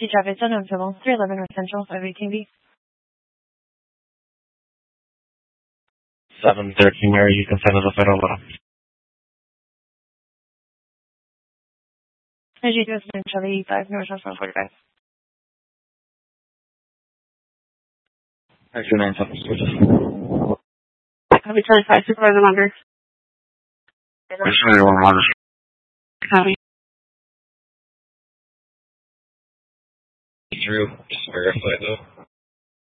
Emergency traffic zone on Film 311 North Central 518B. 713 Mary, you can send us a federal law. As you do, it's in Charlie 5 North South 45. Actually, 9 7. Copy Charlie 5, Supervisor Munger. Actually, 1 Roger. Copy. Drew, just verify though.